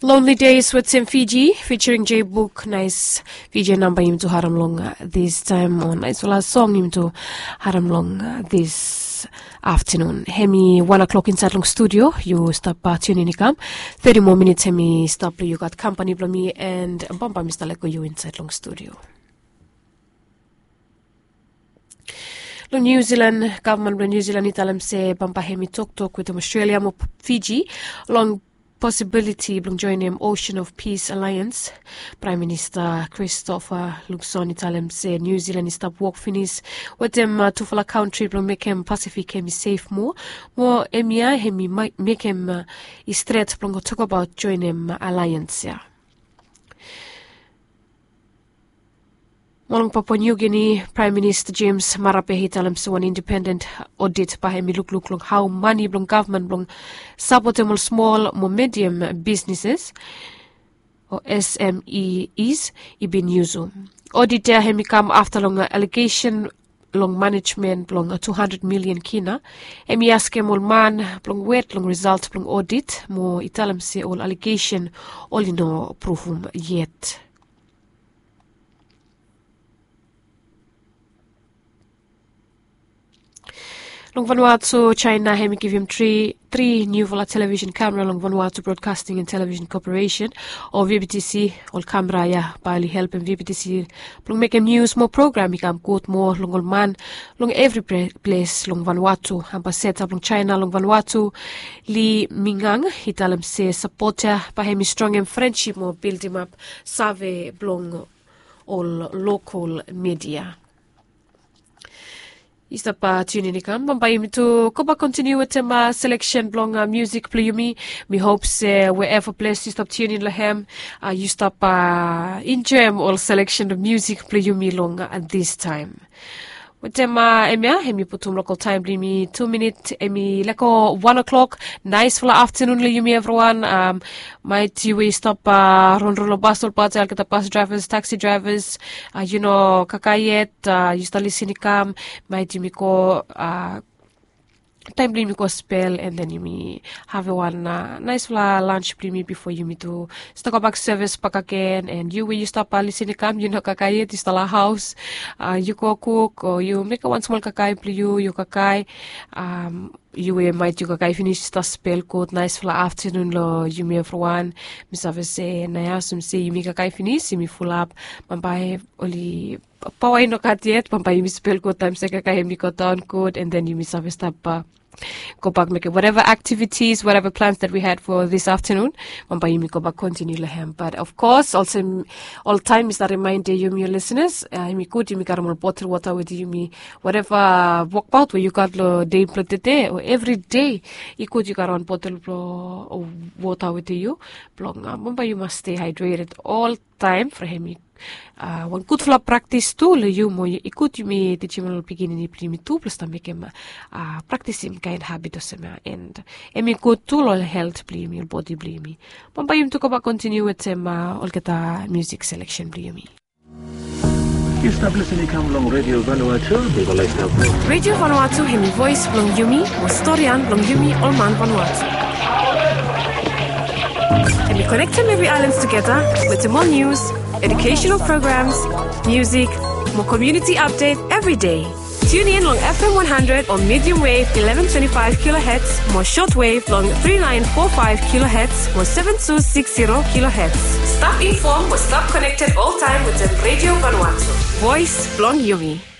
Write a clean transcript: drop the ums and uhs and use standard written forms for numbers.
Lonely Days with Tim Fiji featuring J Book. Nice Fiji number him to Haram Long this time on. Nice last song him to Haram Long this afternoon. Hemi 1 o'clock inside Long Studio. You stop tuning in come. 30 more minutes Hemi stop. You got company from me and Bamba Mr. Leko you inside Long Studio. Long New Zealand government New Zealand italam se Bamba Hemi talk with Australia mo Fiji long possibility of joining Ocean of Peace Alliance. Prime Minister Christopher Luxon Italem say New Zealand is stop work finish with them to follow country will make him Pacific him safe more EMEA him make him straight from talk about joining alliance. Yeah. Molong Papua New Guinea Prime Minister James Marape Hitalam so an independent audit pa hemi look long how money blong government blong support small more medium businesses or SMEs ibin yuzu. Audit hemi come after long allegation long management blong 200 million kina. Hemi ask all man blong wet long result blong audit mo italam se all allegation all no proof yet. Long Vanuatu, China, hemi give him three new television camera long Vanuatu Broadcasting and Television Corporation or VBTC all camera ya bali help him VBTC long make him news more program ikam quote more long man long every place long Vanuatu hamba set up long China long Vanuatu li mingang hitalam se supporter pa hemi strong and friendship more build him up save blong all local media. Istapa tuning ikam bambayim to koba continue with my selection blong music play me hopes wherever place you stop tuning lahem you stop enjoy all selection of music play me long at this time. With them emia hemi putum local time me 2 minutes emi leko 1 o'clock nice for afternoon me everyone might you stop ronrolo bus or parts alkata bus drivers taxi drivers you know kakayet you start listening come might you ko time me go spell and then you me have one nice lunch me before you me to start back service back again and you will you stop listening come you know kakay is the house you go cook or you make one small kakay you kakay you might you kakay finish the spell code nice for afternoon lo you me for one miss say na yasum say you me kakay finish you me full up mampai only pawai no kat yet pampai you spell code time say kakay mi ko down code and then you miss stop go back make whatever activities whatever plans that we had for this afternoon pampai mi go back continue lahem but of course also all time is that reminder you me listeners mi could you me got more bottle water with you me whatever walk out where you got lo day day or every day you could you got on bottle of water with you blong pampai you must stay hydrated all time for him. One good for practice tool you mo ikut you me teach you begin ni primi tu plus ta make him practice him kind habit osema and emi good tool all health blame your body blame pampa yum to ko ba continue with him all kata music selection blame you stop listening come long Radio Vanuatu Radio Vanuatu hemi voice long yumi mo storyan long yumi all man Vanuatu and we connect them every islands together with more news, educational programs, music, more community update every day. Tune in long FM 100 on medium wave 1125 kilohertz, more shortwave long 3945 kilohertz, more 7260 kilohertz. Stop informed or stop connected all time with the Radio Vanuatu. Voice long Yumi.